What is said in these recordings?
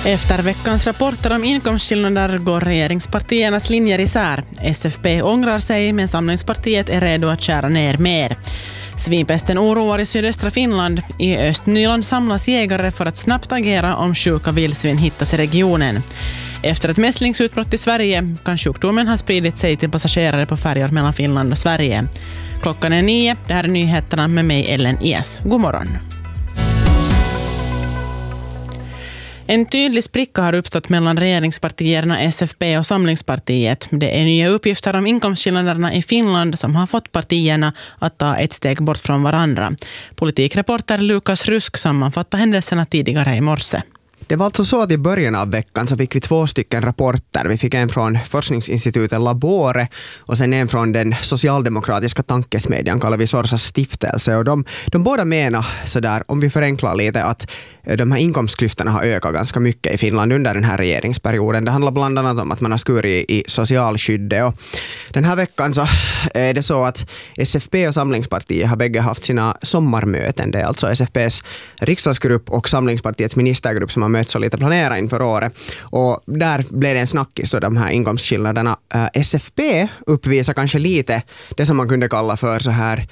Efter veckans rapporter om inkomstskillnader går regeringspartiernas linjer isär. SFP ångrar sig, men Samlingspartiet är redo att skära ner mer. Svinpesten oroar i sydöstra Finland. I Östnyland samlas jägare för att snabbt agera om sjuka vildsvin hittas i regionen. Efter ett mässlingsutbrott i Sverige kan sjukdomen ha spridit sig till passagerare på färjor mellan Finland och Sverige. Klockan är 9. Det här är nyheterna med mig, Ellen Ias. God morgon. En tydlig spricka har uppstått mellan regeringspartierna SFP och Samlingspartiet. Det är nya uppgifter om inkomstskillnaderna i Finland som har fått partierna att ta ett steg bort från varandra. Politikreporter Lukas Rusk sammanfattar händelserna tidigare i morse. Det var alltså så att i början av veckan så fick vi 2 stycken rapporter. Vi fick en från forskningsinstitutet Labore och sen en från den socialdemokratiska tankesmedjan kallar vi Sorsas stiftelse. Och de båda menar sådär, om vi förenklar lite, att de här inkomstklyftorna har ökat ganska mycket i Finland under den här regeringsperioden. Det handlar bland annat om att man har skurit i socialskyddet. Och den här veckan så är det så att SFP och Samlingspartiet har bägge haft sina sommarmöten. Det är alltså SFPs riksdagsgrupp och Samlingspartiets ministergrupp som har mötts och lite planera inför året. Och där blev det en snackis då, de här inkomstskillnaderna. SFP uppvisar kanske lite det som man kunde kalla för så här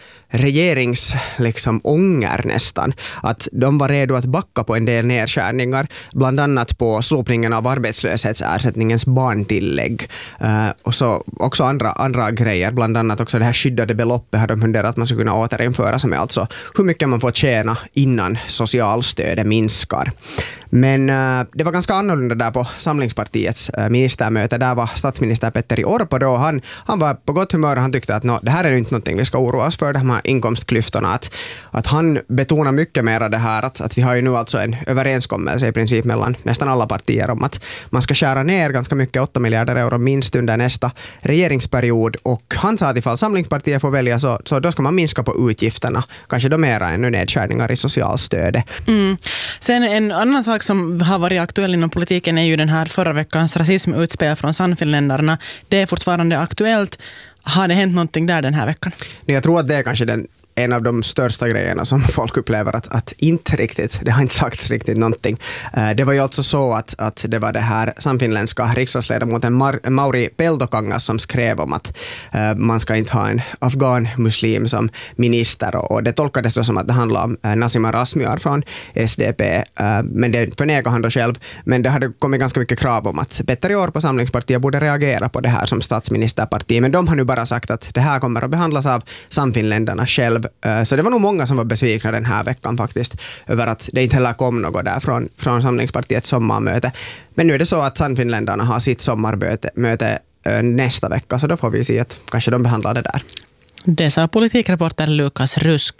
ånger nästan. Att de var redo att backa på en del nedskärningar, bland annat på slopningen av arbetslöshetsersättningens barntillägg. Och så också andra grejer, bland annat också det här skyddade beloppet har de funderat att man ska kunna återinföra, som är alltså hur mycket man får tjäna innan socialstödet minskar. Men det var ganska annorlunda där på Samlingspartiets ministermöte. Där var statsminister Petteri Orpo då. Han var på gott humör och han tyckte att det här är inte någonting vi ska oroa oss för, de här inkomstklyftorna. Att han betonar mycket mer det här att vi har ju nu alltså en överenskommelse i princip mellan nästan alla partier om att man ska skära ner ganska mycket, 8 miljarder euro minst under nästa regeringsperiod. Och han sa att ifall Samlingspartiet får välja så då ska man minska på utgifterna. Kanske då mera ännu nedskärningar i socialstödet. Sen en annan sak som har varit aktuell inom politiken är ju den här förra veckans rasismutspel från Sannfinländarna. Det är fortfarande aktuellt. Har det hänt någonting där den här veckan? Jag tror att det är kanske en av de största grejerna som folk upplever att inte riktigt, det har inte sagts riktigt någonting. Det var ju alltså så att det var det här samfinländska riksdagsledamoten Mauri Peltokangas som skrev om att man ska inte ha en afghan-muslim som minister, och det tolkades då som att det handlar om Nasima Razmyar från SDP, men det förnekar han då själv. Men det hade kommit ganska mycket krav om att Petteri Orpo Samlingspartiet borde reagera på det här som statsministerparti, men de har nu bara sagt att det här kommer att behandlas av samfinländarna själv. Så det var nog många som var besvikna den här veckan faktiskt över att det inte heller kom något där från Samlingspartiets sommarmöte. Men nu är det så att Sannfinländarna har sitt sommarmöte nästa vecka, så då får vi se att kanske de behandlar det där. Det sa politikreporter Lukas Rusk.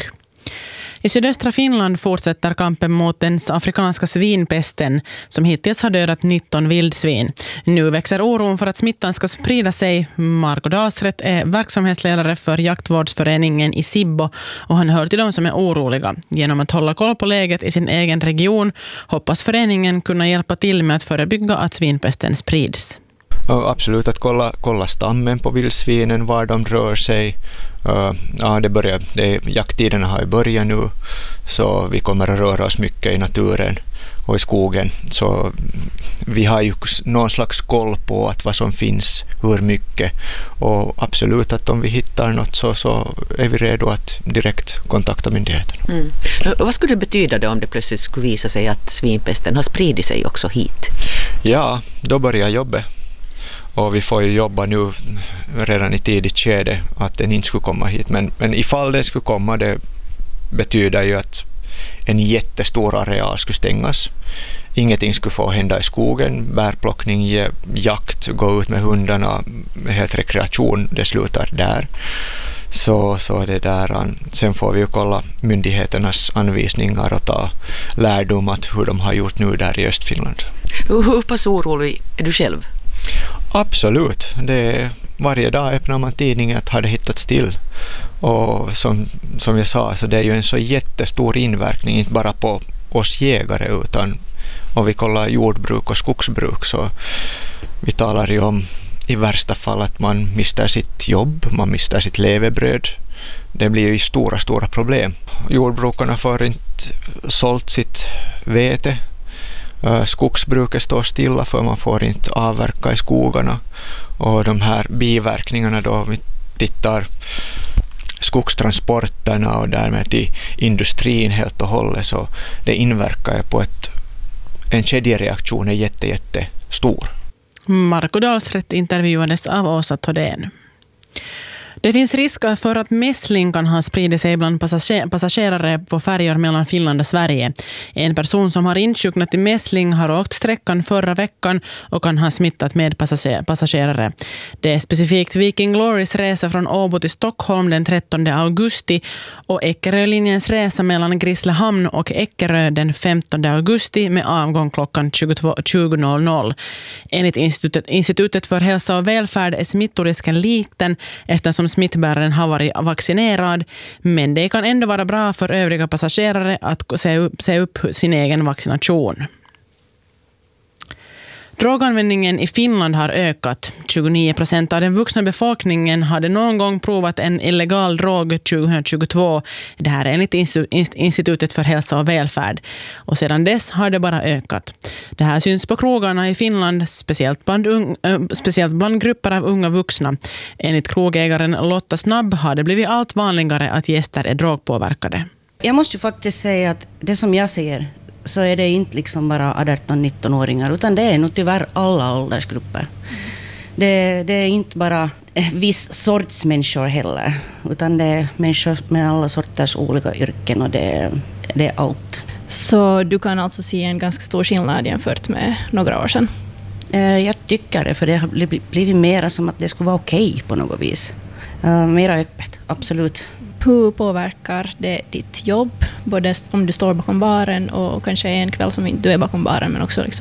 I sydöstra Finland fortsätter kampen mot den afrikanska svinpesten som hittills har dödat 19 vildsvin. Nu växer oron för att smittan ska sprida sig. Marko Dalsrätt är verksamhetsledare för jaktvårdsföreningen i Sibbo och han hör till dem som är oroliga. Genom att hålla koll på läget i sin egen region hoppas föreningen kunna hjälpa till med att förebygga att svinpesten sprids. Absolut, att kolla stammen på vildsvinen, var de rör sig. Jakttiderna har ju börjat nu, så vi kommer att röra oss mycket i naturen och i skogen. Så vi har ju någon slags koll på att vad som finns, hur mycket. Och absolut att om vi hittar något så är vi redo att direkt kontakta myndigheterna. Vad skulle det betyda då om det plötsligt skulle visa sig att svinpesten har spridit sig också hit? Ja, då börjar jobbet. Och vi får ju jobba nu redan i tidigt skede att den inte skulle komma hit. Men ifall den skulle komma, det betyder ju att en jättestor areal skulle stängas. Ingenting skulle få hända i skogen. Bärplockning, jakt, gå ut med hundarna, helt rekreation, det slutar där. Så det där. Sen får vi ju kolla myndigheternas anvisningar och ta lärdom att hur de har gjort nu där i Östfinland. Hur pass orolig är du själv? Absolut. Varje dag öppnar man tidningen att ha det hittats till. Och som jag sa, så det är ju en så jättestor inverkning, inte bara på oss jägare, utan om vi kollar jordbruk och skogsbruk, så vi talar ju om i värsta fall att man mister sitt jobb, man mister sitt levebröd. Det blir ju stora problem. Jordbrukarna får inte sålt sitt vete Skogsbruket står stilla för man får inte avverka i skogarna. Och de här biverkningarna då, vi tittar skogstransporterna och därmed till industrin helt och hållet, så det inverkar på en kedjereaktion är jättestor. Marko Dahlsrätt intervjuades av Åsa Todén. Det finns risker för att mässling kan ha spridit sig bland passagerare på färjor mellan Finland och Sverige. En person som har insjuknat i mässling har åkt sträckan förra veckan och kan ha smittat med passagerare. Det är specifikt Viking Glorys resa från Åbo till Stockholm den 13 augusti och Eckerölinjens resa mellan Grisslehamn och Eckerö den 15 augusti med avgång klockan 20.00. Enligt Institutet för hälsa och välfärd är smittorisken liten eftersom smittbäraren har varit vaccinerad, men det kan ändå vara bra för övriga passagerare att se upp sin egen vaccination. Droganvändningen i Finland har ökat. 29% av den vuxna befolkningen hade någon gång provat en illegal drog 2022. Det här är enligt Institutet för hälsa och välfärd. Och sedan dess har det bara ökat. Det här syns på krogarna i Finland, speciellt bland grupper av unga vuxna. Enligt krogägaren Lotta Snabb har det blivit allt vanligare att gäster är drogpåverkade. Jag måste ju faktiskt säga att det som jag ser så är det inte liksom bara 18-19-åringar utan det är nog tyvärr alla åldersgrupper. Det är inte bara viss sorts människor heller utan det är människor med alla sorters olika yrken och det är allt. Så du kan alltså se en ganska stor skillnad jämfört med några år sedan? Jag tycker det, för det har blivit mer som att det skulle vara okej på något vis. Mera öppet, absolut. Hur påverkar det ditt jobb? Både om du står bakom baren och kanske en kväll som inte du är bakom baren men också liksom